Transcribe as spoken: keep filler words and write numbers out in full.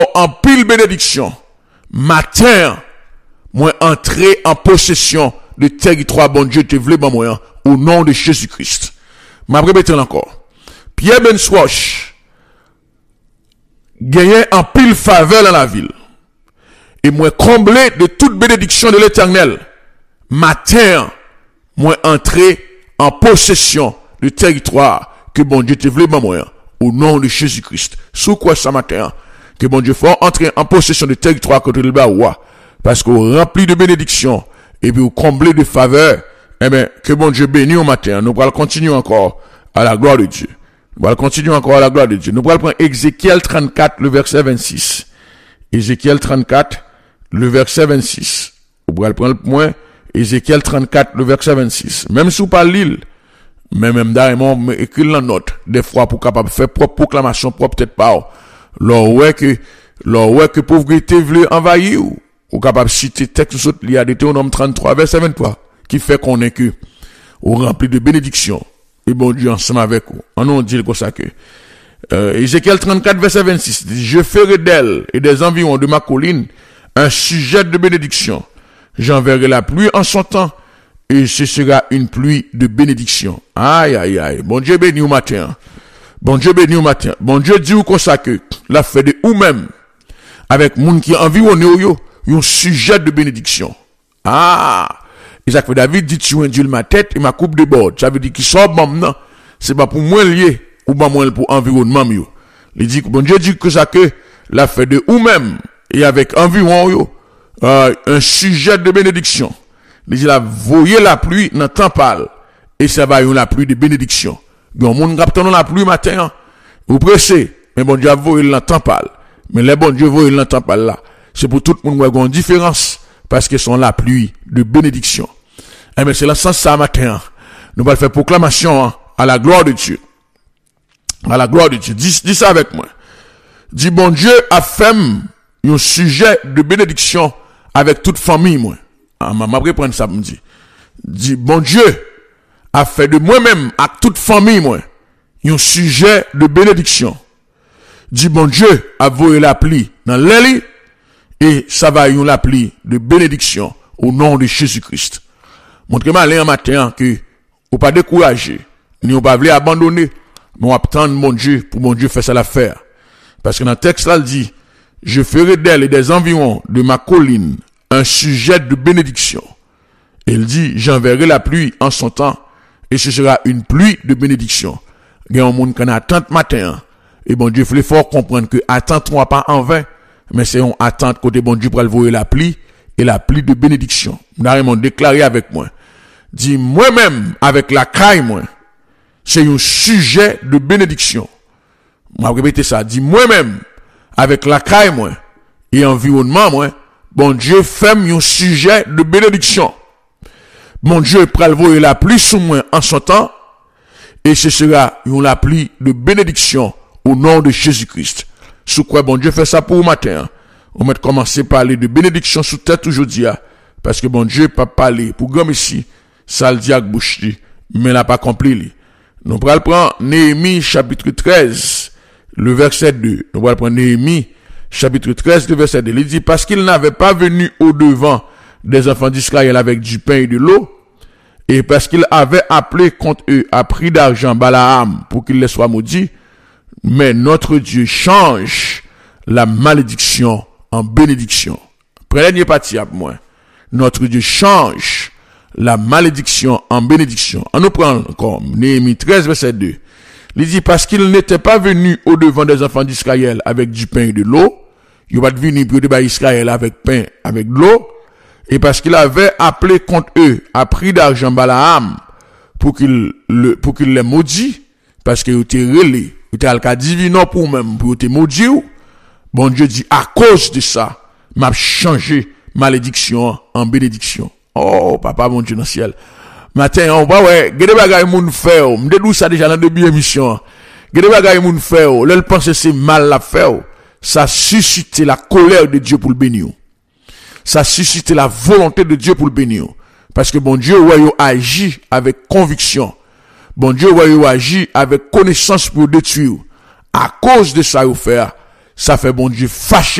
en pile bénédiction. Matin, moi entrer en possession de territoire bon Dieu te vle ban moi au nom de Jésus-Christ. M'a répété encore. Pierre Ben Swatch gagné en pile faveur dans la ville. Et moi comblé de toute bénédiction de l'Éternel. Matin, moi entrer en possession du territoire que bon Dieu te vle ban moi au nom de Jésus-Christ. Sous quoi ça matin que bon Dieu faut entrer en possession du territoire que tu le roi parce qu'on remplit de bénédictions et puis on comblé de faveurs. Eh bien, que bon Dieu bénisse au matin. Nous allons continuer encore à la gloire de Dieu. Nous allons continuer encore à la gloire de Dieu. Nous allons prendre Ézéchiel trente-quatre, le verset vingt-six. Ézéchiel trente-quatre, le verset vingt-six. Nous allons prendre le point Ézéchiel trente-quatre, le verset vingt-six. Même sous pas l'île, mais même d'ailleurs, écrit la note, des fois pour capable faire propre proclamation, propre peut-être pas. Lors ouais que, lors ouais que pauvreté voulait envahir ou, ou capable citer texte autres, il y a Deutéronome trente-trois, verset vingt-trois, qui fait qu'on est que, ou rempli de bénédictions, et bon Dieu ensemble avec vous. En on dit comme ça que, euh, Ézéchiel trente-quatre, verset vingt-six, dit, je ferai d'elle et des environs de ma colline un sujet de bénédiction. J'enverrai la pluie en son temps, et ce sera une pluie de bénédiction. Aïe, aïe, aïe. Bon Dieu béni au matin. Bon Dieu béni au matin. Bon Dieu dit ou comme ça que, la fait de ou même, avec moun qui environne yo, yon sujet de bénédiction. Ah! Isaac fait David dit, tu induis ma tête et ma coupe de bord. Ça veut dire qu'il sort maintenant. C'est pas pour moi lié, ou pas moi pour environnement yo. Il dit que bon Dieu dit que ça que, la fait de ou même, et avec environ yo, euh, un sujet de bénédiction. Il dit, la, voyez la pluie, dans temps pâle, et ça va yon la pluie de bénédiction. Yon moun captant la pluie matin, vous pressez, mais bon Dieu a voyé le temps pâle. Mais les bon Dieu voyé le temps pâle là. C'est pour tout le monde qui a une différence, parce que sont la pluie de bénédiction. Eh bien, c'est le sens ça matin. Nous allons faire proclamation à la gloire de Dieu. À la gloire de Dieu. Dis, dis ça avec moi. Dis, bon Dieu a fait un sujet de bénédiction avec toute famille, moi. Ah, ma, ma reprendre ça, me dit. Dis, bon Dieu a fait de moi-même, à toute famille, moi, un sujet de bénédiction. Dis, bon Dieu a voyé la pluie dans l'île, et ça va yon la pluie de bénédiction au nom de Jésus-Christ. Montrez-moi un matin que, ou pas décourager, ni ou pas voulu abandonner, mais on attend mon Dieu pour mon Dieu faire ça l'affaire. Parce que dans le texte là, il dit, je ferai d'elle et des environs de ma colline un sujet de bénédiction. Et il dit, j'enverrai la pluie en son temps, et ce sera une pluie de bénédiction. Il y a un monde qui a attente matin, et bon Dieu, il faut fort comprendre que attente n'est pas en vain, mais c'est une attente côté bon Dieu pour voir la pluie, et la pluie de bénédiction. Nous avons déclaré avec moi. Dit, moi-même, avec la caille, moi, c'est un sujet de bénédiction. Je vais répéter ça. Dit, moi-même, avec la caille, moi, et environnement, moi, bon Dieu fait un sujet de bénédiction. Mon Dieu pral voyer la pluie sous moi en son temps, et ce sera une la pluie de bénédiction au nom de Jésus-Christ. Sous quoi bon Dieu fait ça pour le matin. On va commencer à parler de bénédiction sous tête aujourd'hui, parce que bon Dieu pas parler pour grand ici, ça le dit avec bouche, mais l'a pas accompli. Nous allons prendre Néhémie chapitre treize, le verset deux. Nous allons prendre Néhémie chapitre treize, le verset deux. Il dit, parce qu'il n'avait pas venu au devant des enfants d'Israël avec du pain et de l'eau, et parce qu'il avait appelé contre eux à prix d'argent Balaam pour qu'il les soit maudit, mais notre Dieu change la malédiction en bénédiction. Prenez partie à moi. Notre Dieu change la malédiction en bénédiction. On nous prend encore Néhémie treize, verset deux. Il dit, parce qu'il n'était pas venu au devant des enfants d'Israël avec du pain et de l'eau, il va venir pour débattre Israël avec pain, avec de l'eau, et parce qu'il avait appelé contre eux à prix d'argent Balaam pour qu'il le, pour qu'il les maudit, parce qu'il était relé, il était alka divin pour même, pour te maudire. Bon Dieu dit, à cause de ça, m'a changé malédiction en bénédiction. Oh, papa, mon Dieu dans le ciel. Matin, on va, ouais, gade bagay moun fè, m'de dou ça déjà dans début émission. Gade bagay moun fè, l'elle pense c'est mal la fè, ça suscite la colère de Dieu pour le bénir. Ça suscite la volonté de Dieu pour le bénir. Parce que bon Dieu, ouais, yo agit avec conviction. Bon Dieu, ouais, yo agit avec connaissance pour détruire. À cause de ça, yo faire, ça fait bon Dieu fâché